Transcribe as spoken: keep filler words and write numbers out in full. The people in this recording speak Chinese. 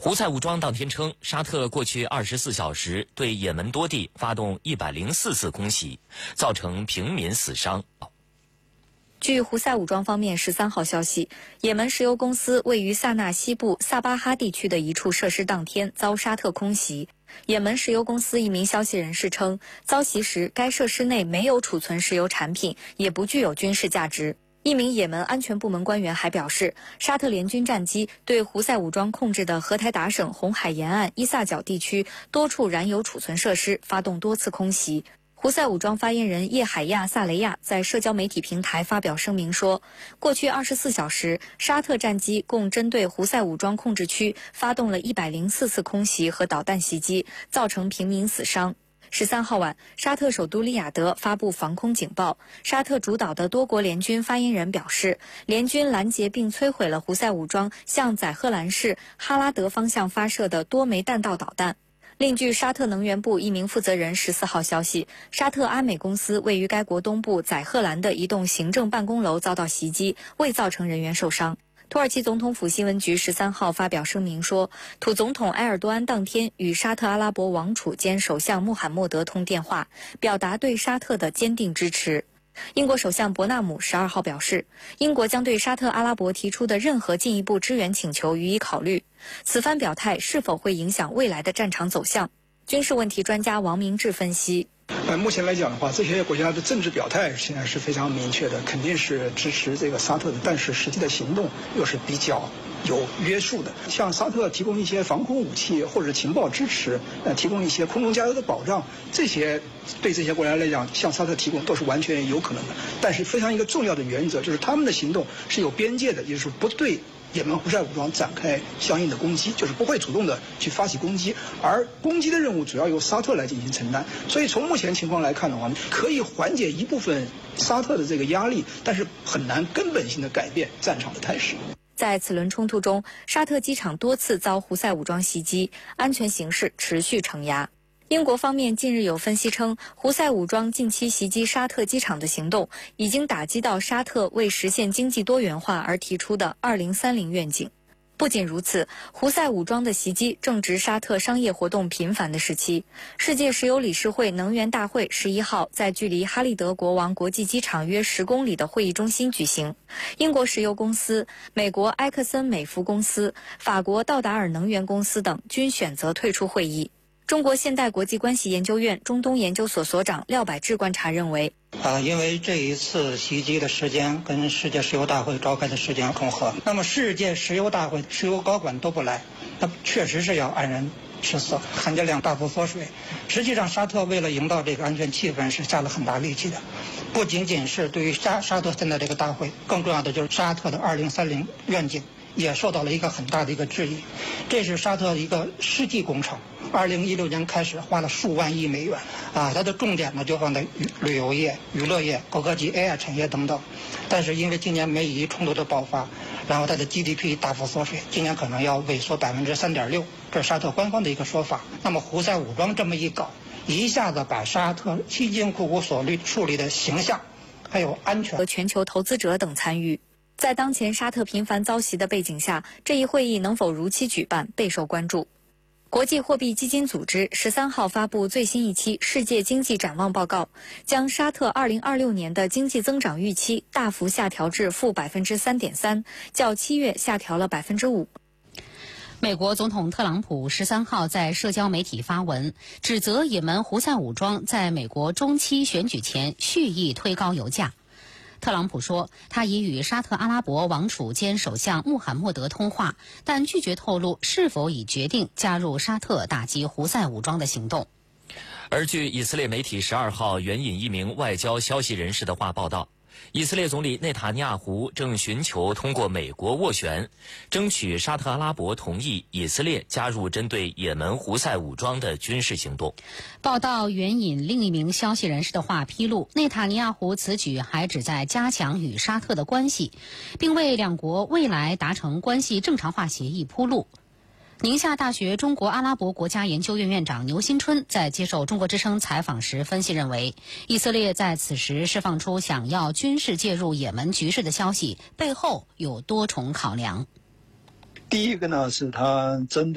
胡塞武装当天称，沙特过去二十四小时对也门多地发动一百零四次空袭，造成平民死伤。 据胡塞武装方面十三号消息，也门石油公司位于萨那西部萨巴哈地区的一处设施当天遭沙特空袭。也门石油公司一名消息人士称，遭袭时该设施内没有储存石油产品，也不具有军事价值。一名也门安全部门官员还表示，沙特联军战机对胡塞武装控制的荷台达省红海沿岸伊萨角地区多处燃油储存设施发动多次空袭。胡塞武装发言人叶海亚·萨雷亚在社交媒体平台发表声明说，过去二十四小时，沙特战机共针对胡塞武装控制区发动了一百零四次空袭和导弹袭击，造成平民死伤。十三号晚，沙特首都利雅得发布防空警报。沙特主导的多国联军发言人表示，联军拦截并摧毁了胡塞武装向载荷兰市哈拉德方向发射的多枚弹道导弹。另据沙特能源部一名负责人十四号消息，沙特阿美公司位于该国东部载荷兰的一栋行政办公楼遭到袭击，未造成人员受伤。土耳其总统府新闻局十三号发表声明说，土总统埃尔多安当天与沙特阿拉伯王储兼首相穆罕默德通电话，表达对沙特的坚定支持。英国首相伯纳姆十二号表示，英国将对沙特阿拉伯提出的任何进一步支援请求予以考虑。此番表态是否会影响未来的战场走向？军事问题专家王明志分析。 呃，目前来讲的话，这些国家的政治表态现在是非常明确的，肯定是支持这个沙特的，但是实际的行动又是比较有约束的。像沙特提供一些防空武器或者情报支持，呃，提供一些空中加油的保障，这些对这些国家来讲，向沙特提供都是完全有可能的。但是非常一个重要的原则就是，他们的行动是有边界的，也就是不对也门胡塞武装展开相应的攻击，就是不会主动的去发起攻击，而攻击的任务主要由沙特来进行承担。所以从目前情况来看的话，可以缓解一部分沙特的这个压力，但是很难根本性的改变战场的态势。 在此轮冲突中，沙特机场多次遭胡塞武装袭击，安全形势持续承压。英国方面近日有分析称，胡塞武装近期袭击沙特机场的行动已经打击到沙特为实现经济多元化而提出的二零三零愿景。不仅如此，胡塞武装的袭击正值沙特商业活动频繁的时期。世界石油理事会能源大会十一号在距离哈利德国王国际机场约十公里的会议中心举行。英国石油公司、美国埃克森美孚公司、法国道达尔能源公司等均选择退出会议。中国现代国际关系研究院中东研究所所长廖百志观察认为， 啊，因为这一次袭击的时间跟世界石油大会召开的时间重合，那么世界石油大会石油高管都不来，那确实是要黯然失色，含金量大幅缩水。实际上，沙特为了营造这个安全气氛是下了很大力气的，不仅仅是对于沙沙特现在这个大会，更重要的就是沙特的二零三零愿景也受到了一个很大的一个质疑。这是沙特一个世纪工程，二零一六年开始花了数万亿美元啊，它的重点呢就放在旅旅游业、娱乐业、高科技 A I 产业等等。但是因为今年美以冲突的爆发，然后它的 G D P 大幅缩水，今年可能要萎缩百分之三点六，这是沙特官方的一个说法。那么胡塞武装这么一搞，一下子把沙特辛辛苦苦所立树立的形象，还有安全和全球投资者等参与。在当前沙特频繁遭袭的背景下，这一会议能否如期举办备受关注。国际货币基金组织十三号发布最新一期世界经济展望报告，将沙特二零二六年的经济增长预期大幅下调至负百分之三点三，较七月下调了百分之五。 美国总统特朗普十三号在社交媒体发文，指责也门胡塞武装在美国中期选举前蓄意推高油价。特朗普说，他已与沙特阿拉伯王储兼首相穆罕默德通话，但拒绝透露是否已决定加入沙特打击胡塞武装的行动。 而据以色列媒体十二号援引一名外交消息人士的话报道，以色列总理内塔尼亚胡正寻求通过美国斡旋，争取沙特阿拉伯同意以色列加入针对也门胡塞武装的军事行动。 报道援引另一名消息人士的话披露，内塔尼亚胡此举还旨在加强与沙特的关系，并为两国未来达成关系正常化协议铺路。宁夏大学中国阿拉伯国家研究院院长牛新春在接受中国之声采访时分析认为，以色列在此时释放出想要军事介入也门局势的消息，背后有多重考量。 第一个呢，是他针对